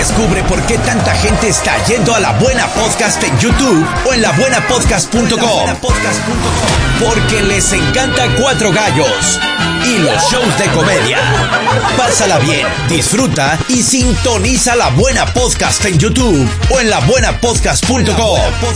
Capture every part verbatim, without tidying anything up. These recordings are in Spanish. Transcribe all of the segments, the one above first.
Descubre por qué tanta gente está yendo a La Buena Podcast en YouTube o en la buena podcast punto com. Porque les encanta Cuatro Gallos y los shows de comedia. Pásala bien, disfruta y sintoniza La Buena Podcast en YouTube o en la buena podcast punto com.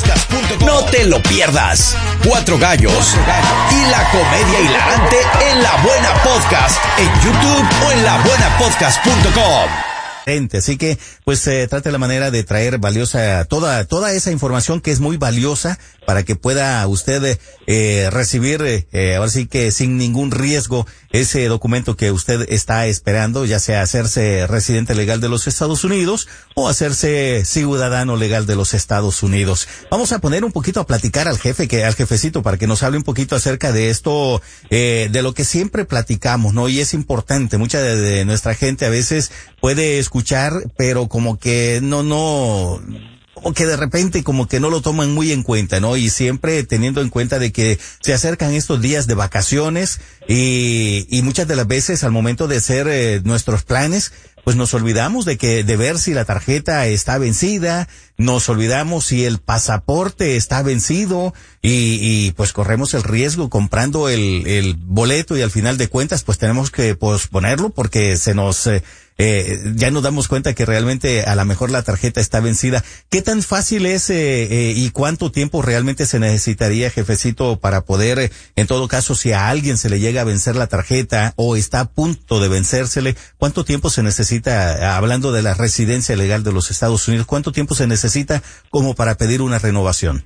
No te lo pierdas. Cuatro Gallos y la comedia hilarante en La Buena Podcast en YouTube o en la buena podcast punto com. Así que, pues, eh, trate la manera de traer valiosa, toda, toda esa información que es muy valiosa para que pueda usted, eh, recibir, eh, ahora sí que sin ningún riesgo, ese documento que usted está esperando, ya sea hacerse residente legal de los Estados Unidos o hacerse ciudadano legal de los Estados Unidos. Vamos a poner un poquito a platicar al jefe, que, al jefecito, para que nos hable un poquito acerca de esto, eh, de lo que siempre platicamos, ¿no? Y es importante, mucha de, de nuestra gente a veces puede escuchar, pero como que no, no, o que de repente como que no lo toman muy en cuenta, ¿no? Y siempre teniendo en cuenta de que se acercan estos días de vacaciones y, y muchas de las veces al momento de hacer eh, nuestros planes, pues nos olvidamos de que, de ver si la tarjeta está vencida, nos olvidamos si el pasaporte está vencido y, y pues corremos el riesgo comprando el, el boleto y al final de cuentas pues tenemos que posponerlo porque se nos, eh, eh, ya nos damos cuenta que realmente a lo mejor la tarjeta está vencida. ¿Qué tan fácil es eh, eh, y cuánto tiempo realmente se necesitaría, jefecito, para poder, eh, en todo caso, si a alguien se le llega a vencer la tarjeta o está a punto de vencérsele, cuánto tiempo se necesita, hablando de la residencia legal de los Estados Unidos, cuánto tiempo se necesita como para pedir una renovación?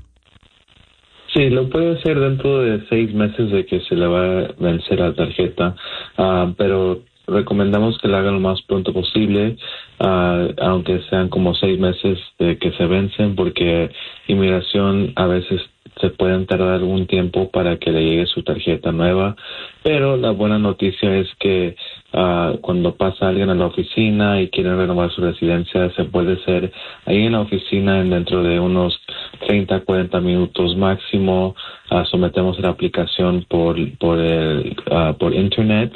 Sí, lo puede hacer dentro de seis meses de que se le va a vencer la tarjeta, uh, pero recomendamos que lo hagan lo más pronto posible, uh, aunque sean como seis meses de que se vencen, porque inmigración a veces se pueden tardar un tiempo para que le llegue su tarjeta nueva, pero la buena noticia es que uh, cuando pasa alguien a la oficina y quiere renovar su residencia, se puede hacer ahí en la oficina en dentro de unos treinta a cuarenta minutos máximo. Uh, sometemos la aplicación por por el uh, por internet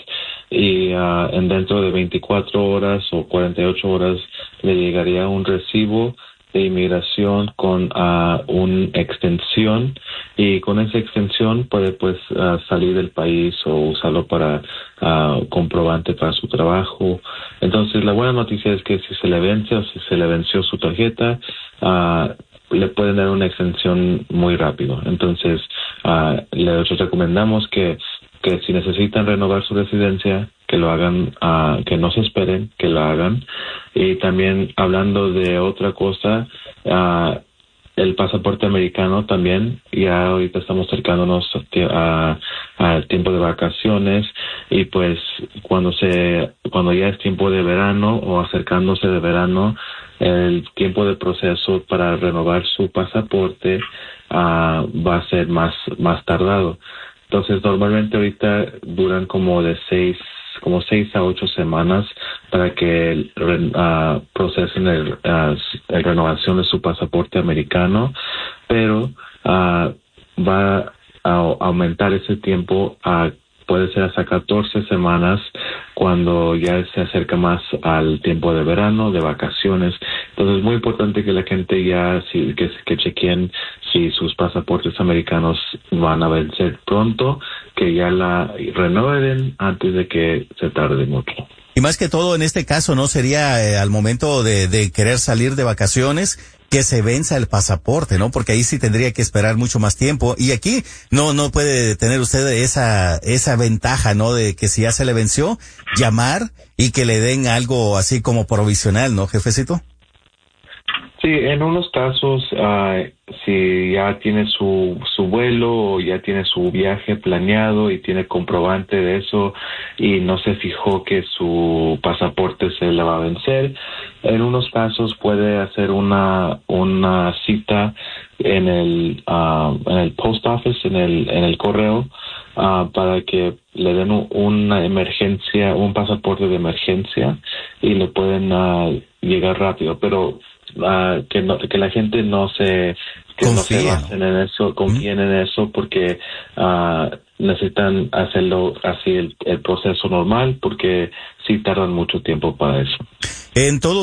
y uh, en dentro de veinticuatro horas o cuarenta y ocho horas le llegaría un recibo de inmigración con uh, una extensión, y con esa extensión puede pues uh, salir del país o usarlo para uh, comprobante para su trabajo. Entonces la buena noticia es que si se le vence o si se le venció su tarjeta, uh, le pueden dar una extensión muy rápido. Entonces uh, les recomendamos que que si necesitan renovar su residencia, que lo hagan, uh, que no se esperen, que lo hagan. Y también hablando de otra cosa, uh, el pasaporte americano también, ya ahorita estamos acercándonos a, al tiempo de vacaciones, y pues cuando se, cuando ya es tiempo de verano o acercándose de verano, el tiempo de proceso para renovar su pasaporte uh, va a ser más, más tardado. Entonces, normalmente ahorita duran como de seis, como seis a ocho semanas para que uh, procesen el, uh, la renovación de su pasaporte americano, pero uh, va a aumentar ese tiempo a puede ser hasta catorce semanas cuando ya se acerca más al tiempo de verano, de vacaciones. Entonces es muy importante que la gente ya sí, que, que chequeen si sus pasaportes americanos van a vencer pronto, que ya la renueven antes de que se tarde mucho. Y más que todo en este caso, ¿no? Sería eh, al momento de, de querer salir de vacaciones, que se venza el pasaporte, ¿no? Porque ahí sí tendría que esperar mucho más tiempo. Y aquí no no puede tener usted esa esa ventaja, ¿no? De que si ya se le venció, llamar y que le den algo así como provisional, ¿no, jefecito? Sí, en unos casos, uh, si ya tiene su, su vuelo o ya tiene su viaje planeado y tiene comprobante de eso y no se fijó que su pasaporte se le va a vencer, en unos casos puede hacer una, una cita en el, uh, en el post office, en el, en el correo, uh, para que le den un, una emergencia, un pasaporte de emergencia y le pueden uh, llegar rápido, pero Uh, que no, que la gente no se que Confía. no se basen en eso, confíen ¿Mm? en eso, porque uh, necesitan hacerlo así el, el proceso normal, porque sí tardan mucho tiempo para eso. En todo